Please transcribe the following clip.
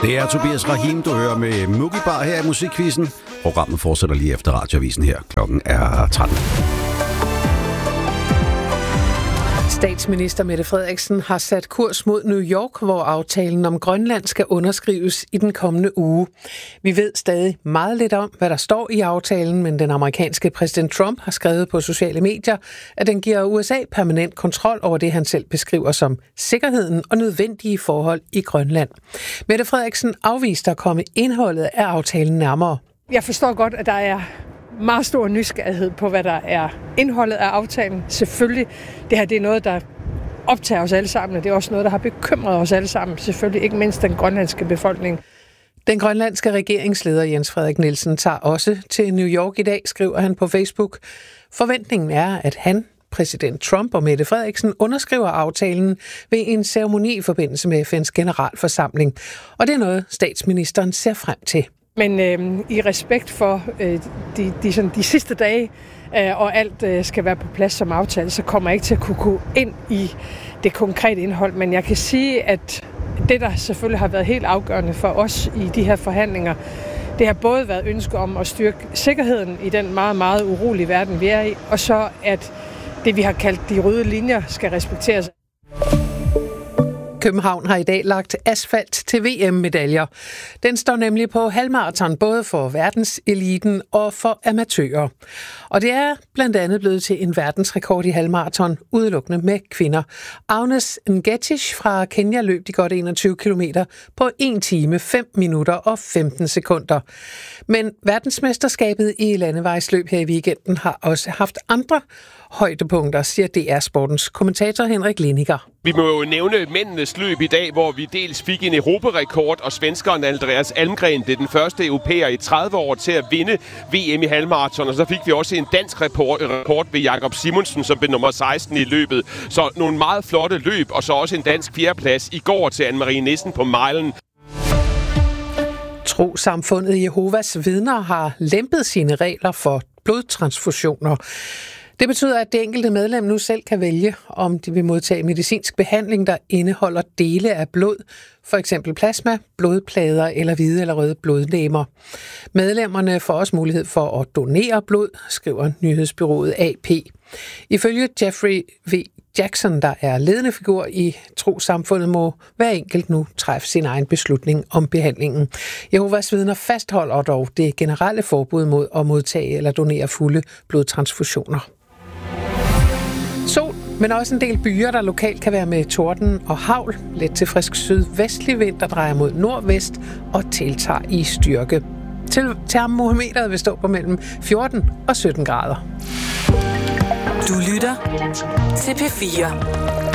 Det er Tobias Rahim, du hører med Mugi Bar her i Musikquizzen. Programmet fortsætter lige efter Radioavisen her. Klokken er 13. Statsminister Mette Frederiksen har sat kurs mod New York, hvor aftalen om Grønland skal underskrives i den kommende uge. Vi ved stadig meget lidt om, hvad der står i aftalen, men den amerikanske præsident Trump har skrevet på sociale medier, at den giver USA permanent kontrol over det, han selv beskriver som sikkerheden og nødvendige forhold i Grønland. Mette Frederiksen afviste at komme indholdet af aftalen nærmere. Jeg forstår godt, at der er meget stor nysgerrighed på, hvad der er indholdet af aftalen. Selvfølgelig, det her det er noget, der optager os alle sammen, og det er også noget, der har bekymret os alle sammen. Selvfølgelig ikke mindst den grønlandske befolkning. Den grønlandske regeringsleder Jens Frederik Nielsen tager også til New York i dag, skriver han på Facebook. Forventningen er, at han, præsident Trump og Mette Frederiksen underskriver aftalen ved en ceremoni i forbindelse med FN's generalforsamling. Og det er noget, statsministeren ser frem til. Men i respekt for de sidste dage, og alt skal være på plads som aftale, så kommer jeg ikke til at kunne gå ind i det konkrete indhold. Men jeg kan sige, at det, der selvfølgelig har været helt afgørende for os i de her forhandlinger, det har både været ønske om at styrke sikkerheden i den meget, meget urolige verden, vi er i, og så at det, vi har kaldt de røde linjer, skal respekteres. København har i dag lagt asfalt til VM-medaljer. Den står nemlig på halvmarathon både for verdenseliten og for amatører. Og det er blandt andet blevet til en verdensrekord i halvmarathon, udelukkende med kvinder. Agnes Ngetich fra Kenya løb de godt 21 kilometer på 1 time, 5 minutter og 15 sekunder. Men verdensmesterskabet i landevejsløb her i weekenden har også haft andre højdepunkter, siger DR Sportens kommentator Henrik Liniger. Vi må jo nævne mændenes løb i dag, hvor vi dels fik en europarekord, og svenskeren Andreas Almgren, det er den første europæer i 30 år til at vinde VM i halvmarathon, og så fik vi også en dansk rekord ved Jakob Simonsen, som blev nummer 16 i løbet. Så nogle meget flotte løb, og så også en dansk fjerdeplads i går til Anne-Marie Nissen på milen. Trossamfundet Jehovas Vidner har lempet sine regler for blodtransfusioner. Det betyder, at det enkelte medlem nu selv kan vælge, om de vil modtage medicinsk behandling, der indeholder dele af blod, for eksempel plasma, blodplader eller hvide eller røde blodlegemer. Medlemmerne får også mulighed for at donere blod, skriver nyhedsbureauet AP. Ifølge Jeffrey V. Jackson, der er ledende figur i trossamfundet, må hver enkelt nu træffe sin egen beslutning om behandlingen. Jehovas Vidner fastholder dog det generelle forbud mod at modtage eller donere fulde blodtransfusioner. Sol, men også en del byer, der lokalt kan være med torden og hagl. Let til frisk sydvestlig vind, der drejer mod nordvest og tiltager i styrke. Termometeret vil stå på mellem 14 og 17 grader. Du lytter til P4.